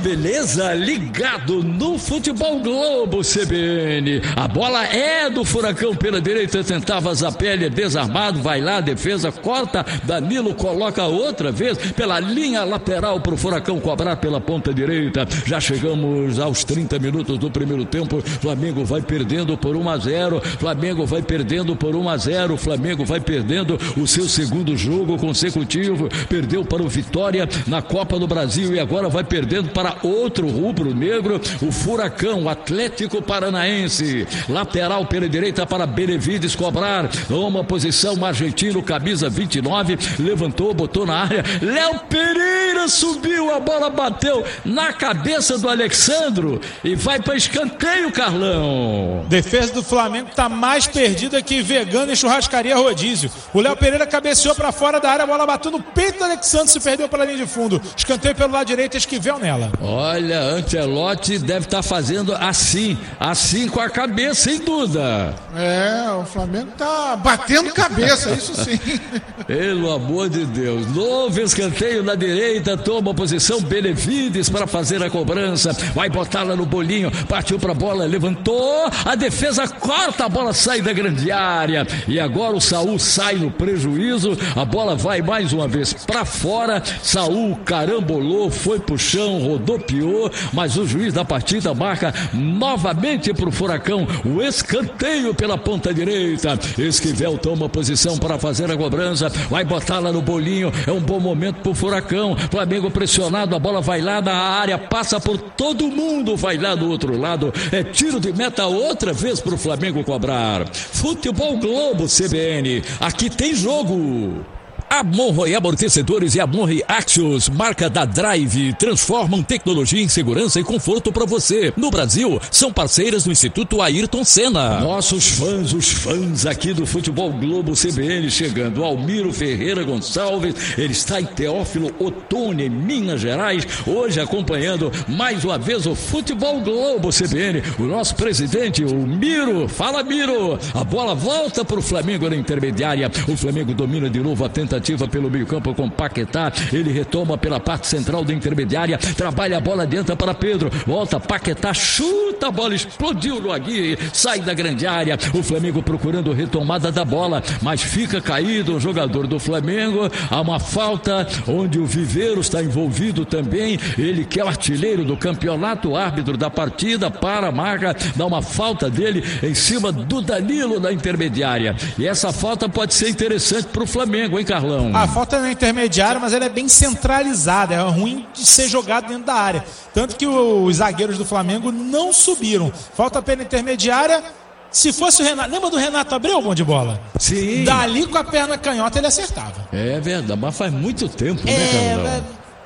beleza? Ligado no Futebol Globo CBN. A bola é do Furacão pela direita, tentava Zapelli, desarmado, vai lá, defesa, corta, Danilo coloca outra vez pela linha lateral para o Furacão cobrar pela ponta direita. Já chegamos aos 30 minutos do primeiro tempo. Flamengo vai perdendo por 1-0. Flamengo vai perdendo por 1-0. Flamengo vai perdendo o seu segundo jogo consecutivo. Perdeu para o Vitória na Copa do Brasil e agora vai perdendo para outro rubro-negro, o Furacão, o Atlético Paranaense. Lateral pela direita para Benevides cobrar. Uma posição argentino, camisa 29, levantou, botou na área. Léo Pereira subiu, a bola bateu na cabeça do Alexandro e vai para escanteio, Carlão. Defesa do Flamengo tá mais perdida que vegano em churrascaria rodízio. O Léo Pereira cabeceou para fora da área, a bola bateu no peito do Alexandro, se perdeu pela linha de fundo. Escanteio pelo lado direito, Esquivel nela. Olha, Ancelotti deve estar fazendo assim com a cabeça, sem dúvida. O Flamengo tá batendo cabeça, isso sim. Pelo amor de Deus. Novo escanteio na direita, toma a posição Benevides para fazer a cobrança. Vai botá-la no bolinho, partiu para a bola, levantou, a defesa corta, a bola sai da grande área. E agora o Saul sai no prejuízo, a bola vai mais uma vez para fora. Saul carambolou, foi pro chão, rodopiou, mas o juiz da partida marca novamente pro Furacão o escanteio pela ponta direita. Esquivel toma posição para fazer a cobrança, vai botá-la no bolinho, é um bom momento pro Furacão. Flamengo pressionado, a bola vai lá na área, passa por todo mundo, vai lá do outro lado, é tiro de meta outra vez pro Flamengo cobrar. Futebol Globo CBN, aqui tem jogo. A Monroe Amortecedores e a Monroe Axios, marca da Drive, transformam tecnologia em segurança e conforto para você. No Brasil, são parceiras do Instituto Ayrton Senna. Nossos fãs, os fãs aqui do Futebol Globo CBN chegando. Almiro Ferreira Gonçalves, ele está em Teófilo Otoni, em Minas Gerais, hoje acompanhando mais uma vez o Futebol Globo CBN. O nosso presidente, o Miro, fala Miro, a bola volta para o Flamengo na intermediária. O Flamengo domina de novo a tentativa pelo meio campo com Paquetá, ele retoma pela parte central da intermediária, trabalha a bola dentro para Pedro, volta Paquetá, chuta, a bola explodiu no Aguirre, sai da grande área, o Flamengo procurando retomada da bola, mas fica caído o jogador do Flamengo. Há uma falta onde o Viveiro está envolvido também, ele que é o artilheiro do campeonato, o árbitro da partida para a marca, dá uma falta dele em cima do Danilo na intermediária, e essa falta pode ser interessante para o Flamengo, hein, Carlão? A falta é na intermediária, mas ela é bem centralizada, é ruim de ser jogado dentro da área, tanto que os zagueiros do Flamengo não subiram. Falta pela intermediária. Se fosse o Renato, lembra do Renato Abreu, bom de bola? Sim. Dali com a perna canhota ele acertava. É verdade, mas faz muito tempo, né, Carlão?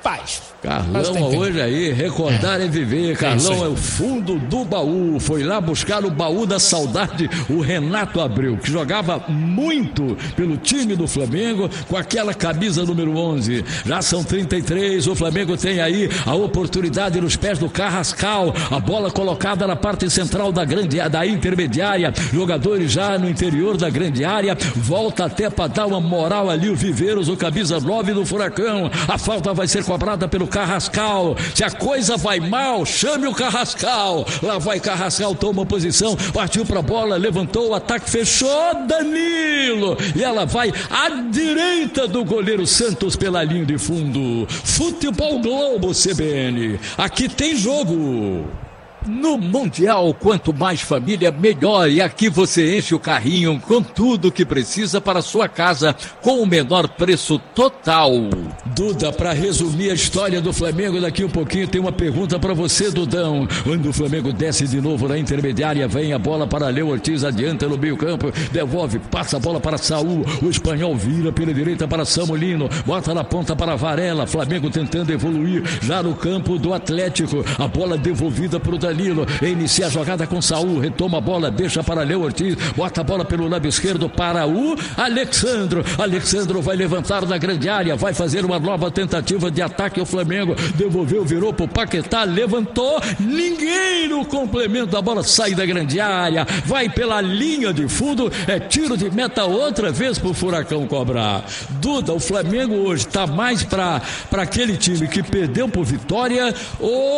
Carlão hoje aí, recordar é viver. Carlão é o fundo do baú, foi lá buscar o baú da saudade, o Renato Abreu, que jogava muito pelo time do Flamengo com aquela camisa número 11. Já são 33, o Flamengo tem aí a oportunidade nos pés do Carrascal, a bola colocada na parte central da intermediária, jogadores já no interior da grande área, volta até para dar uma moral ali o Viveiros, o camisa 9 do Furacão. A falta vai ser cobrada pelo Carrascal. Se a coisa vai mal, chame o Carrascal. Lá vai Carrascal, toma posição, partiu pra bola, levantou o ataque, fechou Danilo. E ela vai à direita do goleiro Santos pela linha de fundo. Futebol Globo CBN. Aqui tem jogo. No Mundial, quanto mais família, melhor. E aqui você enche o carrinho com tudo que precisa para a sua casa, com o menor preço total. Duda, para resumir a história do Flamengo, daqui um pouquinho tem uma pergunta para você, Dudão. Quando o Flamengo desce de novo na intermediária, vem a bola para Léo Ortiz, adianta no meio campo, devolve, passa a bola para Saul, o espanhol vira pela direita para Samulino, bota na ponta para Varela, Flamengo tentando evoluir já no campo do Atlético, a bola devolvida para o Danilo, inicia a jogada com Saul, retoma a bola, deixa para Léo Ortiz, bota a bola pelo lado esquerdo para o Alexandro vai levantar na grande área, vai fazer uma nova tentativa de ataque ao Flamengo, devolveu, virou pro Paquetá, levantou, ninguém no complemento, a bola sai da grande área, vai pela linha de fundo, é tiro de meta outra vez pro Furacão cobrar. Duda, o Flamengo hoje tá mais para aquele time que perdeu por Vitória ou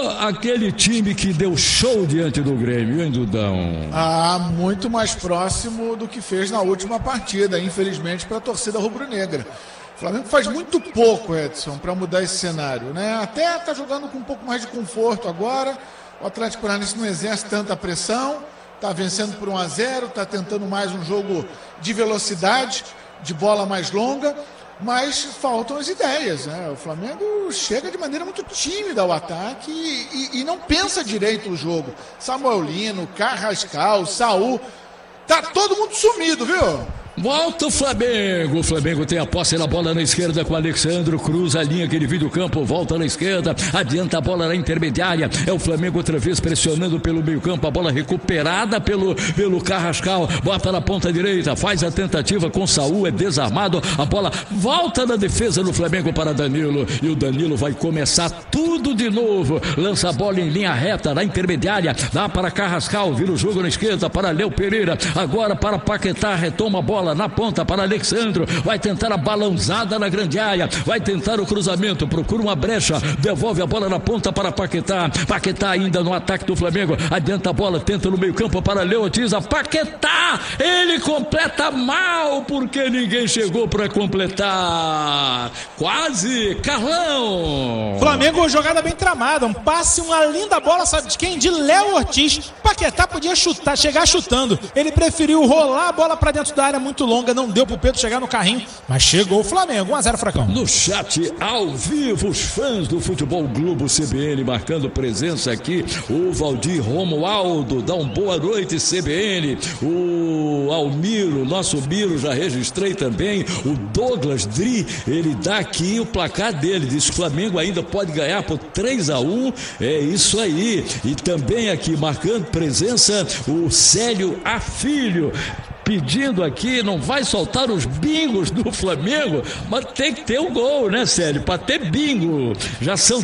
aquele time que deu show diante do Grêmio, hein, Dudão? Muito mais próximo do que fez na última partida, infelizmente, para a torcida rubro-negra. O Flamengo faz muito pouco, Edson, para mudar esse cenário, né? Até está jogando com um pouco mais de conforto agora. O Atlético Paranaense não exerce tanta pressão, está vencendo por 1-0, está tentando mais um jogo de velocidade, de bola mais longa, mas faltam as ideias, né? O Flamengo chega de maneira muito tímida ao ataque e não pensa direito o jogo. Samuel Lino, Carrascal, Saul, tá todo mundo sumido, viu? Volta o Flamengo tem a posse na bola na esquerda com o Alexandro, cruza a linha que ele viu do campo, volta na esquerda, adianta a bola na intermediária, é o Flamengo outra vez pressionando pelo meio campo, a bola recuperada pelo Carrascal, bota na ponta direita, faz a tentativa com Saul, é desarmado, a bola volta na defesa do Flamengo para Danilo, e o Danilo vai começar tudo de novo, lança a bola em linha reta na intermediária, dá para Carrascal, vira o jogo na esquerda para Léo Pereira, agora para Paquetá, retoma a bola na ponta para Alexandro, vai tentar a balãozada na grande área, vai tentar o cruzamento, procura uma brecha, devolve a bola na ponta para Paquetá ainda no ataque do Flamengo, adianta a bola, tenta no meio campo para Leotiza, Paquetá, ele completa mal, porque ninguém chegou para completar, quase, Carlão. Flamengo, jogada bem tramada, um passe, uma linda bola, sabe de quem? De Léo Ortiz. Paquetá podia chutar, chegar chutando, ele preferiu rolar a bola para dentro da área muito longa, não deu pro Pedro chegar no carrinho, mas chegou o Flamengo, 1-0 Fracão. No chat, ao vivo, os fãs do Futebol Globo CBN marcando presença aqui, o Valdir Romualdo, dá uma boa noite CBN, o Almiro, nosso Miro, já registrei também, o Douglas Dri, ele dá aqui o placar dele, diz que o Flamengo ainda pode ganhar por 3-1, é isso aí, e também aqui marcando presença, o Célio Afilho, pedindo aqui, não vai soltar os bingos do Flamengo, mas tem que ter um gol, né, Célio? Para ter bingo. Já são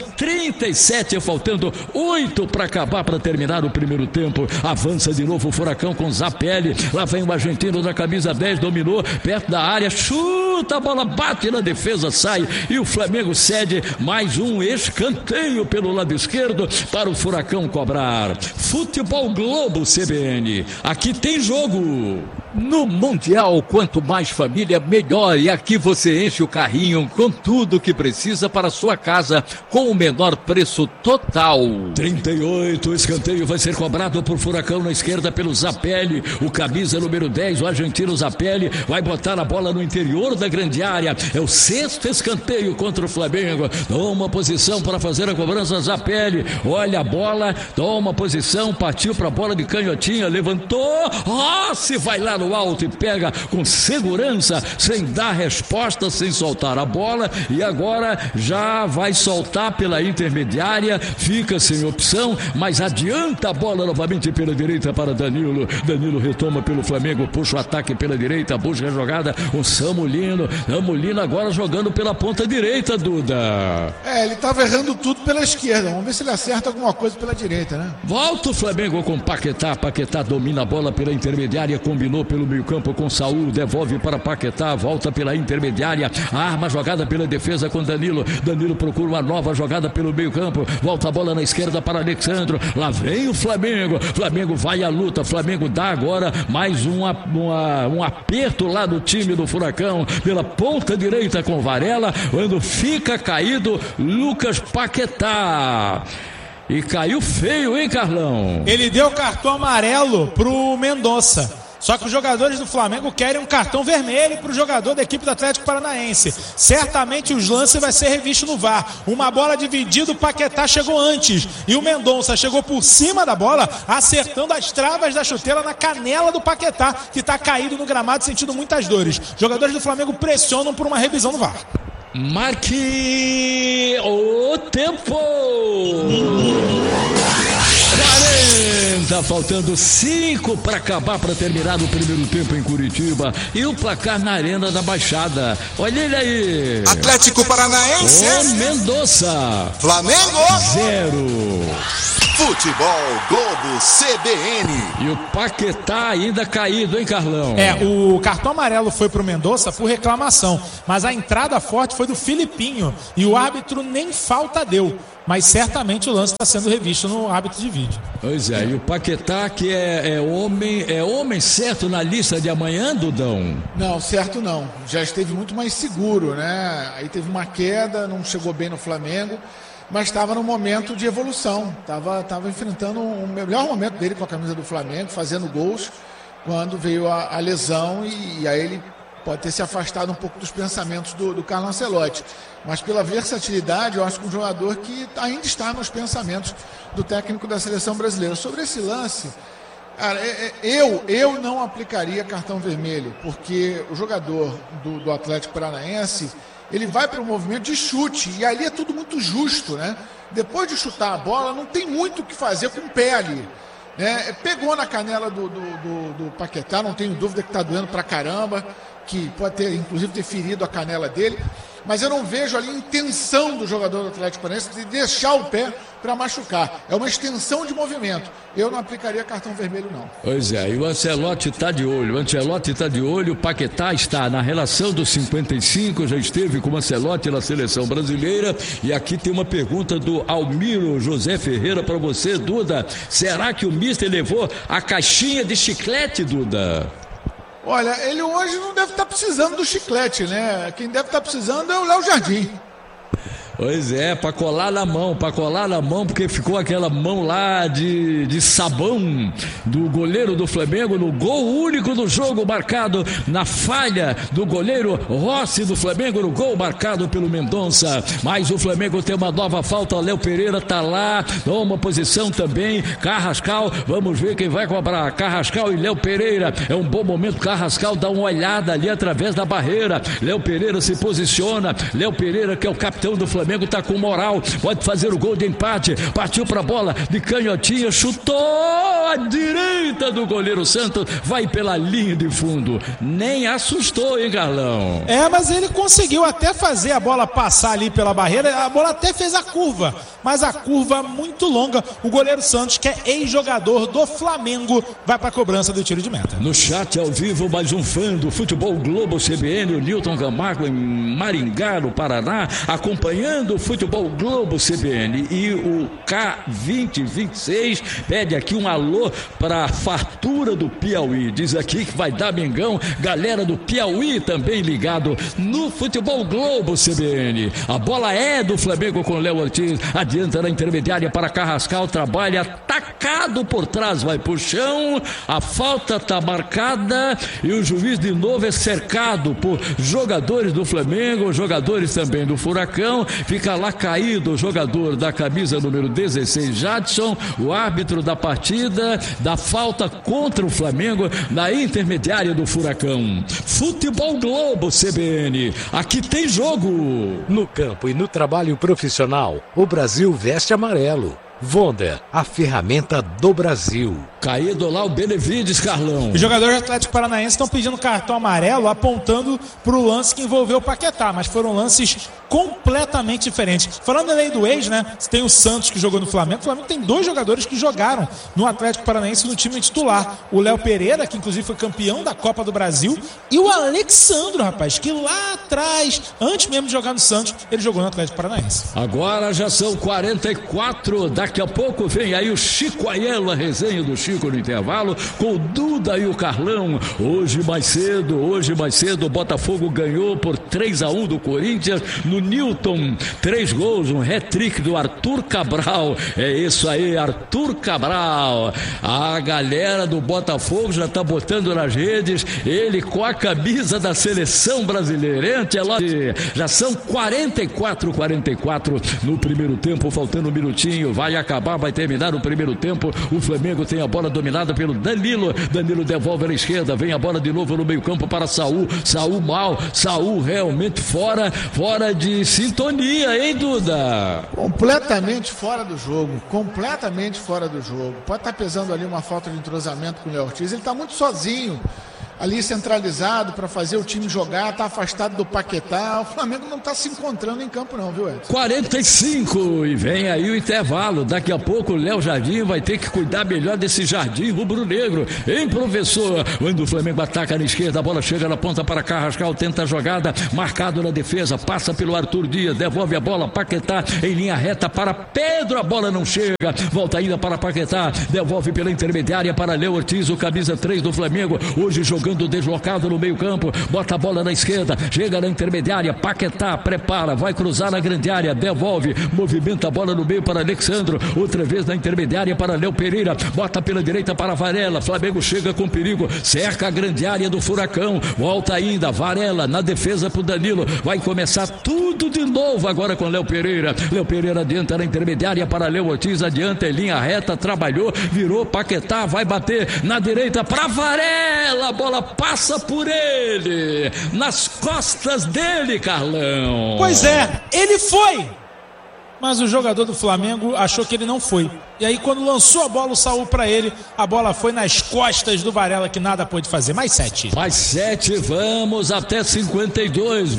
37, faltando 8 para acabar, para terminar o primeiro tempo. Avança de novo o Furacão com Zapelli. Lá vem o argentino da camisa 10, dominou perto da área, chuta, a bola bate na defesa, sai e o Flamengo cede mais um escanteio pelo lado esquerdo para o Furacão cobrar. Futebol Globo CBN. Aqui tem jogo. No Mundial, quanto mais família, melhor. E aqui você enche o carrinho com tudo que precisa para a sua casa, com o menor preço total. 38, o escanteio vai ser cobrado por Furacão na esquerda pelo Zapelli. O camisa número 10, o argentino Zapelli, vai botar a bola no interior da grande área. É o 6º escanteio contra o Flamengo. Toma posição para fazer a cobrança, Zapelli. Olha a bola, toma posição, partiu para a bola de canhotinha, levantou. Se vai lá no alto e pega com segurança, sem dar resposta, sem soltar a bola, e agora já vai soltar pela intermediária, fica sem opção, mas adianta a bola novamente pela direita para Danilo. Danilo retoma pelo Flamengo, puxa o ataque pela direita, busca a jogada, o Samulino agora jogando pela ponta direita, Duda. Ele estava errando tudo pela esquerda, vamos ver se ele acerta alguma coisa pela direita, né? Volta o Flamengo com Paquetá domina a bola pela intermediária, combinou pelo meio campo com Saul, devolve para Paquetá, volta pela intermediária, arma a jogada pela defesa com Danilo procura uma nova jogada pelo meio campo, volta a bola na esquerda para Alexandro, lá vem o Flamengo vai à luta, Flamengo dá agora mais um aperto lá do time do Furacão, pela ponta direita com Varela, quando fica caído Lucas Paquetá. E caiu feio, hein, Carlão? Ele deu cartão amarelo pro Mendonça. Só que os jogadores do Flamengo querem um cartão vermelho para o jogador da equipe do Atlético Paranaense. Certamente os lances vai ser revisto no VAR. Uma bola dividida, o Paquetá chegou antes. E o Mendonça chegou por cima da bola, acertando as travas da chuteira na canela do Paquetá, que está caído no gramado, sentindo muitas dores. Jogadores do Flamengo pressionam por uma revisão no VAR. Marque o tempo. 40, faltando 5 para acabar, para terminar o primeiro tempo em Curitiba. E o placar na Arena da Baixada. Olha ele aí. Atlético Paranaense. Mendonça. Flamengo. 0. Futebol Globo CBN. E o Paquetá ainda caído, hein, Carlão? O cartão amarelo foi pro Mendonça por reclamação, mas a entrada forte foi do Filipinho e o árbitro nem falta deu. Mas certamente o lance está sendo revisto no árbitro de vídeo. Pois é, e o Paquetá que é homem certo na lista de amanhã, Dudão? Não, certo não. Já esteve muito mais seguro, né? Aí teve uma queda, não chegou bem no Flamengo, mas estava no momento de evolução. Estava enfrentando o melhor momento dele com a camisa do Flamengo, fazendo gols, quando veio a lesão e aí ele pode ter se afastado um pouco dos pensamentos do Carlo Ancelotti. Mas pela versatilidade, eu acho que um jogador que ainda está nos pensamentos do técnico da seleção brasileira. Sobre esse lance, cara, eu não aplicaria cartão vermelho, porque o jogador do Atlético Paranaense, ele vai para o movimento de chute, e ali é tudo muito justo, né? Depois de chutar a bola, não tem muito o que fazer com o pé ali. Pegou na canela do Paquetá, não tenho dúvida que está doendo pra caramba, que pode ter, inclusive, ter ferido a canela dele, mas eu não vejo ali intenção do jogador do Atlético Paranaense de deixar o pé para machucar. É uma extensão de movimento. Eu não aplicaria cartão vermelho, não. Pois é, e o Ancelotti está de olho. O Paquetá está na relação dos 55, já esteve com o Ancelotti na seleção brasileira. E aqui tem uma pergunta do Almiro José Ferreira para você, Duda. Será que o mister levou a caixinha de chiclete, Duda? Olha, ele hoje não deve estar precisando do chiclete, né? Quem deve estar precisando é o Léo Jardim. Pois é, para colar na mão, porque ficou aquela mão lá de sabão do goleiro do Flamengo no gol único do jogo, marcado na falha do goleiro Rossi do Flamengo, no gol marcado pelo Mendonça. Mas o Flamengo tem uma nova falta, Léo Pereira tá lá, toma posição também, Carrascal, vamos ver quem vai cobrar, Carrascal e Léo Pereira. É um bom momento, Carrascal dá uma olhada ali através da barreira, Léo Pereira se posiciona, Léo Pereira que é o capitão do Flamengo, está com moral, pode fazer o gol de empate, partiu para a bola de canhotinha, chutou a direita do goleiro Santos, vai pela linha de fundo, nem assustou, hein, Carlão? Mas ele conseguiu até fazer a bola passar ali pela barreira, a bola até fez a curva, mas a curva muito longa, o goleiro Santos, que é ex-jogador do Flamengo, vai para a cobrança do tiro de meta. No chat ao vivo, mais um fã do Futebol Globo CBN, o Nilton Camargo em Maringá, no Paraná, acompanhando o Futebol Globo CBN. E o K2026 pede aqui um alô para a fartura do Piauí, diz aqui que vai dar Mengão, galera do Piauí também ligado no Futebol Globo CBN. A bola é do Flamengo com Léo Ortiz, adianta na intermediária para Carrascal, trabalha atacado por trás, vai pro chão, a falta tá marcada e o juiz de novo é cercado por jogadores do Flamengo, jogadores também do Furacão. Fica lá caído o jogador da camisa número 16, Jadson, o árbitro da partida, da falta contra o Flamengo na intermediária do Furacão. Futebol Globo CBN, aqui tem jogo. No campo e no trabalho profissional, o Brasil veste amarelo. Wonder, a ferramenta do Brasil. Caído lá o Benevides, Carlão. Os jogadores do Atlético Paranaense estão pedindo cartão amarelo, apontando para o lance que envolveu o Paquetá, mas foram lances completamente diferentes. Falando além do ex, né? Você tem o Santos que jogou no Flamengo. O Flamengo tem dois jogadores que jogaram no Atlético Paranaense no time titular. O Léo Pereira, que inclusive foi campeão da Copa do Brasil, e o Alexandro, rapaz, que lá atrás, antes mesmo de jogar no Santos, ele jogou no Atlético Paranaense. Agora já são 44, daqui a pouco vem aí o Chico Aiello, a resenha do Chico no intervalo, com o Duda e o Carlão. Hoje mais cedo, o Botafogo ganhou por 3-1 do Corinthians no Newton. 3 gols, um hat-trick do Arthur Cabral. É isso aí, Arthur Cabral. A galera do Botafogo já tá botando nas redes, ele com a camisa da seleção brasileira. Ancelotti, já são 44 no primeiro tempo, faltando um minutinho, vai acabar, vai terminar o primeiro tempo. O Flamengo tem a bola dominada pelo Danilo devolve à esquerda, vem a bola de novo no meio campo para Saul mal, Saul realmente fora de sintonia, hein, Duda? Completamente fora do jogo, Pode estar pesando ali uma falta de entrosamento com o Léo Ortiz, ele está muito sozinho ali centralizado para fazer o time jogar, está afastado do Paquetá. O Flamengo não está se encontrando em campo não, viu, Edson? 45 e vem aí o intervalo. Daqui a pouco o Léo Jardim vai ter que cuidar melhor desse jardim rubro-negro, hein, professor? Quando o Flamengo ataca na esquerda, a bola chega na ponta para Carrascal, tenta a jogada, marcado na defesa, passa pelo Arthur Dias, devolve a bola, Paquetá em linha reta para Pedro, a bola não chega, volta ainda para Paquetá, devolve pela intermediária para Léo Ortiz, o camisa 3 do Flamengo, hoje jogando deslocado no meio campo, bota a bola na esquerda, chega na intermediária, Paquetá prepara, vai cruzar na grande área, devolve, movimenta a bola no meio para Alexandro, outra vez na intermediária para Léo Pereira, bota pela direita para Varela, Flamengo chega com perigo, cerca a grande área do Furacão, volta ainda, Varela na defesa pro Danilo, vai começar tudo de novo agora com Léo Pereira adianta na intermediária para Léo Ortiz, adianta em linha reta, trabalhou, virou, Paquetá vai bater na direita para Varela, a bola passa por ele, nas costas dele, Carlão. Pois é, ele foi, mas o jogador do Flamengo achou que ele não foi. E aí quando lançou a bola, o Saul para ele, a bola foi nas costas do Varela, que nada pôde fazer. Mais 7. Mais 7, vamos até 52,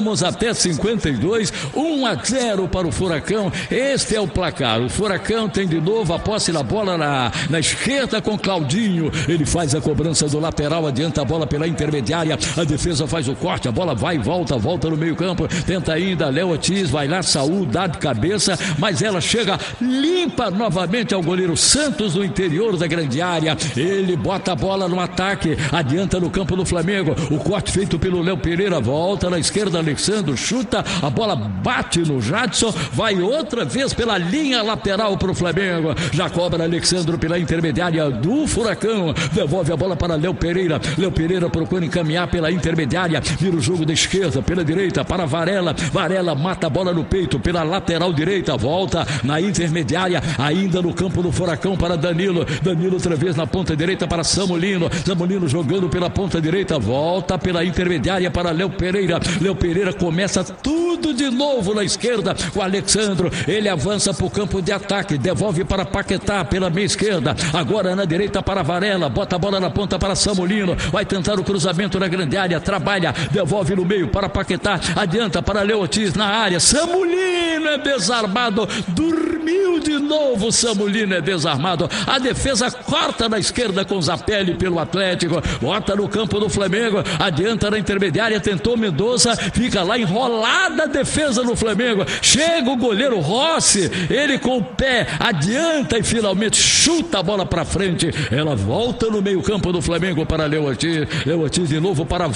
1-0 para o Furacão. Este é o placar. O Furacão tem de novo a posse da bola na esquerda com Claudinho. Ele faz a cobrança do lateral, adianta a bola pela intermediária, a defesa faz o corte, a bola vai e volta no meio campo, tenta ainda Léo Ortiz, vai lá, Saul dá de cabeça, mas ela chega limpa novamente ao goleiro Santos no interior da grande área. Ele bota a bola no ataque, adianta no campo do Flamengo, o corte feito pelo Léo Pereira, volta na esquerda, Alexandre chuta, a bola bate no Jadson, vai outra vez pela linha lateral para o Flamengo, já cobra Alexandre pela intermediária do Furacão, devolve a bola para Léo Pereira procura encaminhar pela intermediária, vira o jogo da esquerda, pela direita para Varela mata a bola no peito, pela lateral direita, volta na intermediária, ainda no campo do Furacão para Danilo outra vez na ponta direita para Samulino jogando pela ponta direita, volta pela intermediária para Léo Pereira começa tudo de novo na esquerda com Alexandre, ele avança para o campo de ataque, devolve para Paquetá pela meia esquerda, agora na direita para Varela, bota a bola na ponta para Samulino, vai tentar o cruzamento na grande área, trabalha, devolve no meio para Paquetá, adianta para Léo Ortiz na área, Samulino é desarmado, dormiu de novo, Samulino é desarmado, a defesa corta na esquerda com Zapelli pelo Atlético, bota no campo do Flamengo, adianta na intermediária, tentou Mendonça, fica lá enrolada a defesa do Flamengo, chega o goleiro Rossi, ele com o pé adianta e finalmente chuta a bola para frente, ela volta no meio campo do Flamengo para Léo Ortiz de novo para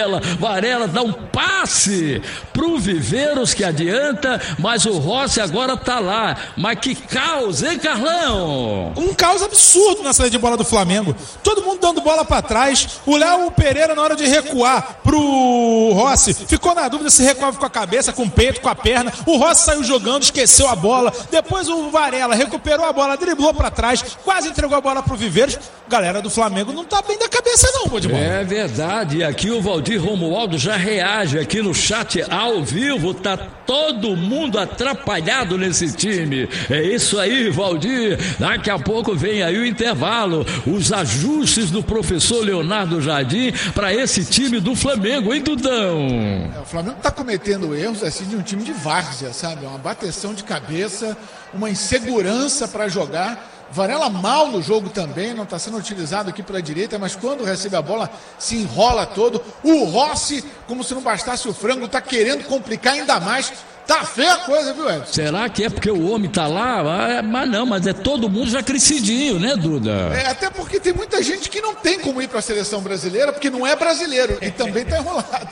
Varela dá um passe pro Viveiros que adianta, mas o Rossi agora tá lá, mas que caos, hein, Carlão? Um caos absurdo na saída de bola do Flamengo, todo mundo dando bola para trás, o Léo Pereira na hora de recuar pro Rossi, ficou na dúvida se recuava com a cabeça, com o peito, com a perna, o Rossi saiu jogando, esqueceu a bola, depois o Varela recuperou a bola, driblou para trás, quase entregou a bola pro Viveiros, galera do Flamengo não tá bem da cabeça não, pô, de bola. É verdade, e aqui o Valdir Romualdo já reage aqui no chat ao vivo, tá todo mundo atrapalhado nesse time, é isso aí, Valdir, daqui a pouco vem aí o intervalo, os ajustes do professor Leonardo Jardim para esse time do Flamengo, hein, Dudão? O Flamengo tá cometendo erros assim de um time de várzea, sabe, uma bateção de cabeça, uma insegurança para jogar. Varela mal no jogo também, não está sendo utilizado aqui pela direita, mas quando recebe a bola se enrola todo. O Rossi, como se não bastasse o frango, está querendo complicar ainda mais. Tá feia a coisa, viu, Edson? Será que é porque o homem tá lá? Mas não, mas é todo mundo já crescidinho, né, Duda? É, até porque tem muita gente que não tem como ir para a seleção brasileira, porque não é brasileiro e também tá enrolado.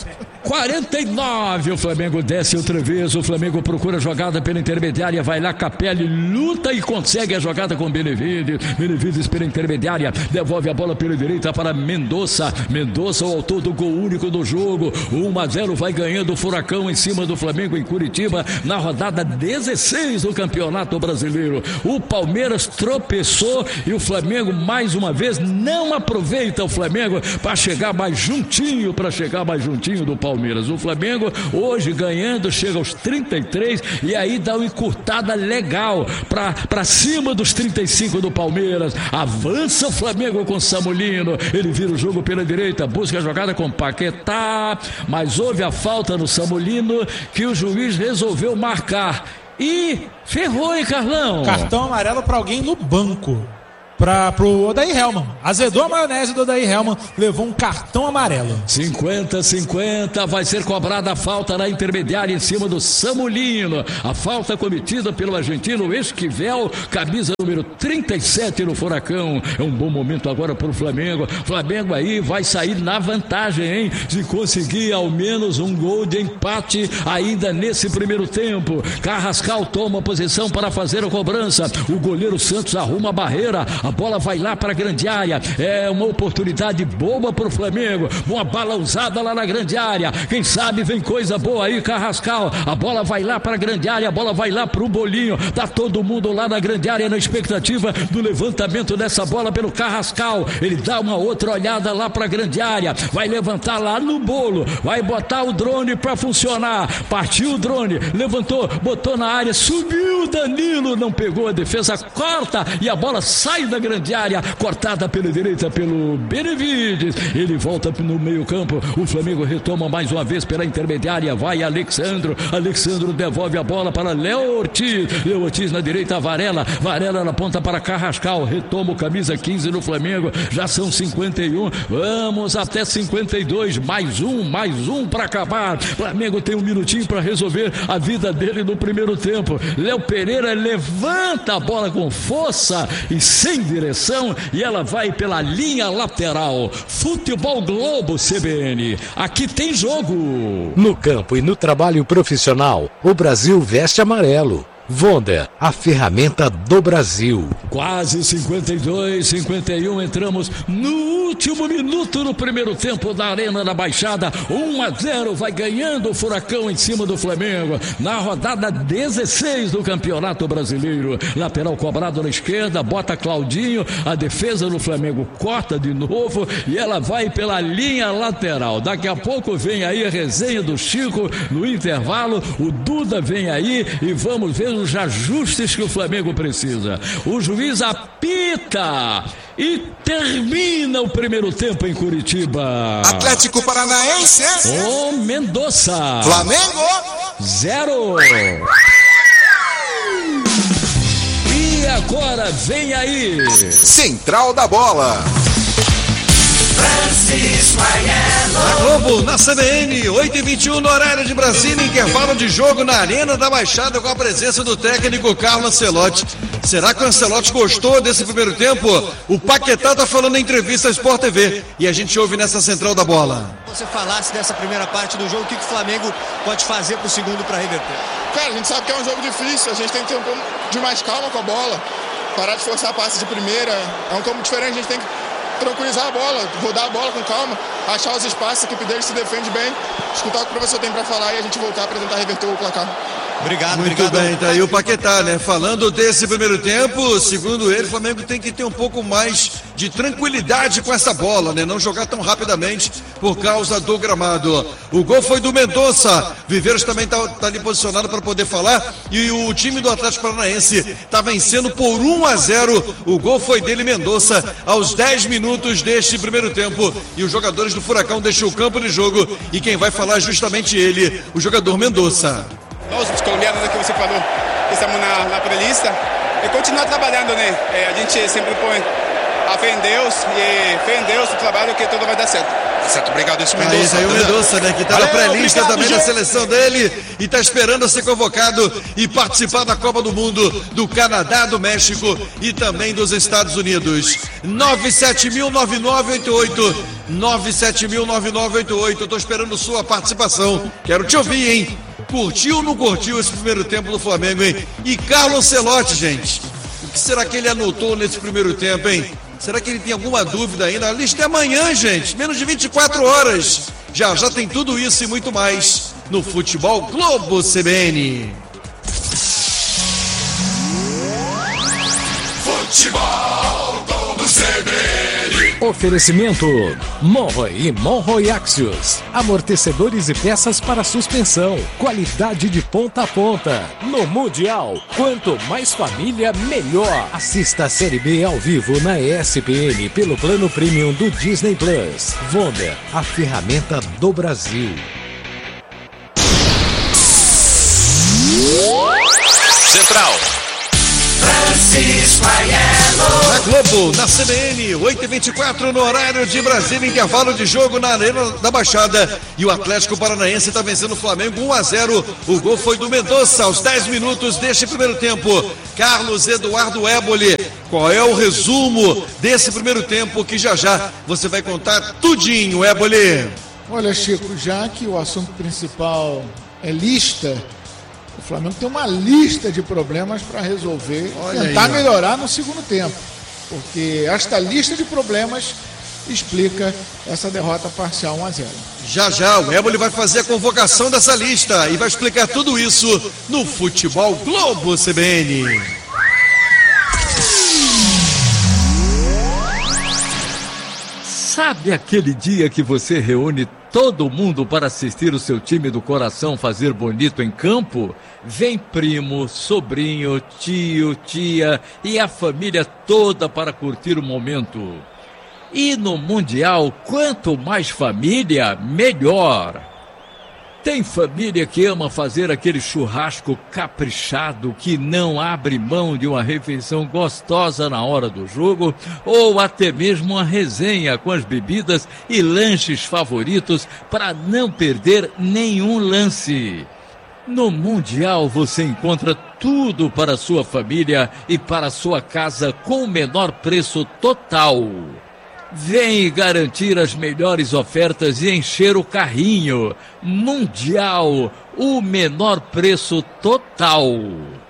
49, o Flamengo desce outra vez, o Flamengo procura a jogada pela intermediária, vai lá, Capelli luta e consegue a jogada com Benevides pela intermediária, devolve a bola pela direita para Mendonça, o autor do gol único do jogo, 1-0, vai ganhando o Furacão em cima do Flamengo em Curitiba. Curitiba na rodada 16 do Campeonato Brasileiro. O Palmeiras tropeçou e o Flamengo mais uma vez não aproveita o Flamengo para chegar mais juntinho do Palmeiras. O Flamengo hoje ganhando chega aos 33 e aí dá uma encurtada legal para cima dos 35 do Palmeiras. Avança o Flamengo com Samulino, ele vira o jogo pela direita, busca a jogada com Paquetá, mas houve a falta no Samulino que o juiz resolveu marcar e ferrou, hein, Carlão? Cartão amarelo para alguém no banco. Pro Odair Hellmann. Azedou a maionese do Odair Hellmann, levou um cartão amarelo. 50-50, vai ser cobrada a falta na intermediária em cima do Samulino. A falta cometida pelo argentino Esquivel, camisa número 37 no Furacão. É um bom momento agora pro Flamengo. Flamengo aí vai sair na vantagem, hein? Se conseguir ao menos um gol de empate ainda nesse primeiro tempo. Carrascal toma posição para fazer a cobrança. O goleiro Santos arruma a barreira. A bola vai lá para a grande área. É uma oportunidade boa para o Flamengo. Uma bala usada lá na grande área. Quem sabe vem coisa boa aí, Carrascal. A bola vai lá para a grande área. A bola vai lá para o Bolinho. Tá todo mundo lá na grande área na expectativa do levantamento dessa bola pelo Carrascal. Ele dá uma outra olhada lá para a grande área. Vai levantar lá no bolo. Vai botar o drone para funcionar. Partiu o drone. Levantou, botou na área. Subiu o Danilo. Não pegou a defesa. Corta e a bola sai da grande área, cortada pela direita pelo Benevides. Ele volta no meio campo. O Flamengo retoma mais uma vez pela intermediária. Vai Alexandro devolve a bola para Léo Ortiz na direita, Varela na ponta para Carrascal. Retoma o camisa 15 no Flamengo. Já são 51. Vamos até 52. Mais um para acabar. Flamengo tem um minutinho para resolver a vida dele no primeiro tempo. Léo Pereira levanta a bola com força e sem direção e ela vai pela linha lateral. Futebol Globo CBN. Aqui tem jogo. No campo e no trabalho profissional, o Brasil veste amarelo. Wonder, a ferramenta do Brasil. Quase 52, 51, entramos no último minuto no primeiro tempo da Arena da Baixada. 1-0, vai ganhando o Furacão em cima do Flamengo. Na rodada 16 do Campeonato Brasileiro. Lateral cobrado na esquerda, bota Claudinho, a defesa do Flamengo corta de novo e ela vai pela linha lateral. Daqui a pouco vem aí a resenha do Chico no intervalo. O Duda vem aí e vamos ver os ajustes que o Flamengo precisa. O juiz apita e termina o primeiro tempo em Curitiba. Atlético Paranaense. O Mendonça. Flamengo 0. E agora vem aí Central da Bola. Na Globo, na CBN, 8h21 no horário de Brasília, intervalo de jogo na Arena da Baixada com a presença do técnico Carlo Ancelotti. Será que o Ancelotti gostou desse primeiro tempo? O Paquetá tá falando em entrevista à Sport TV e a gente ouve nessa Central da Bola. Você falasse dessa primeira parte do jogo, o que o Flamengo pode fazer pro segundo para reverter? Cara, a gente sabe que é um jogo difícil, a gente tem que ter um pouco de mais calma com a bola, parar de forçar passe de primeira, é um campo diferente, a gente tem que tranquilizar a bola, rodar a bola com calma, achar os espaços, a equipe dele se defende bem, escutar o que o professor tem para falar e a gente voltar para tentar reverter o placar. Obrigado, Muito bem, tá aí o Paquetá, né? Falando desse primeiro tempo, segundo ele, o Flamengo tem que ter um pouco mais de tranquilidade com essa bola, né? Não jogar tão rapidamente por causa do gramado. O gol foi do Mendonça. Viveiros também tá ali posicionado para poder falar. E o time do Atlético Paranaense tá vencendo por 1-0. O gol foi dele, Mendonça, aos 10 minutos deste primeiro tempo. E os jogadores do Furacão deixam o campo de jogo. E quem vai falar é justamente ele, o jogador Mendonça. Nós, os colombianos que você falou, estamos na prelista e continuar trabalhando, né? A gente sempre põe a fé em Deus e fé em Deus, o trabalho que tudo vai dar certo. Tá certo, obrigado, esse Mendonça. Aí o Mendonça, né, que tá na pré-lista também da seleção dele e tá esperando a ser convocado e participar da Copa do Mundo do Canadá, do México e também dos Estados Unidos. 970009988, 970009988. Eu tô esperando sua participação. Quero te ouvir, hein? Curtiu ou não curtiu esse primeiro tempo do Flamengo, hein? E Carlo Ancelotti, gente, o que será que ele anotou nesse primeiro tempo, hein? Será que ele tem alguma dúvida ainda? A lista é amanhã, gente, menos de 24 horas. Já tem tudo isso e muito mais no Futebol Globo CBN. Futebol Globo CBN. Oferecimento Monroe e Monroe Axios. Amortecedores e peças para suspensão. Qualidade de ponta a ponta. No Mundial, quanto mais família, melhor. Assista a Série B ao vivo na ESPN pelo plano premium do Disney Plus. Wonder, a ferramenta do Brasil. Central. Francisco Aiello. Na Globo, na CBN, 8h24 no horário de Brasília, intervalo de jogo na Arena da Baixada. E o Atlético Paranaense está vencendo o Flamengo 1-0. O gol foi do Mendonça aos 10 minutos deste primeiro tempo. Carlos Eduardo Éboli, qual é o resumo desse primeiro tempo que já você vai contar tudinho, Éboli? Olha, Chico, já que o assunto principal é lista, o Flamengo tem uma lista de problemas para resolver, tentar melhorar no segundo tempo. Porque esta lista de problemas explica essa derrota parcial 1-0. Já o Éboli vai fazer a convocação dessa lista e vai explicar tudo isso no Futebol Globo CBN. Sabe aquele dia que você reúne todo mundo para assistir o seu time do coração fazer bonito em campo? Vem primo, sobrinho, tio, tia e a família toda para curtir o momento. E no Mundial, quanto mais família, melhor. Tem família que ama fazer aquele churrasco caprichado que não abre mão de uma refeição gostosa na hora do jogo, ou até mesmo uma resenha com as bebidas e lanches favoritos para não perder nenhum lance. No Mundial você encontra tudo para a sua família e para a sua casa com o menor preço total. Vem garantir as melhores ofertas e encher o carrinho. Mundial, o menor preço total.